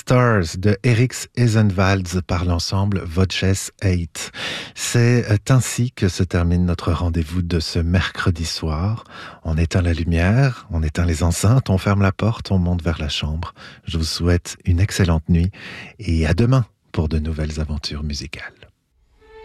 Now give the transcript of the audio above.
Stars de Eriks Ezenvalds par l'ensemble Voces 8. C'est ainsi que se termine notre rendez-vous de ce mercredi soir. On éteint la lumière, on éteint les enceintes, on ferme la porte, on monte vers la chambre. Je vous souhaite une excellente nuit et à demain pour de nouvelles aventures musicales.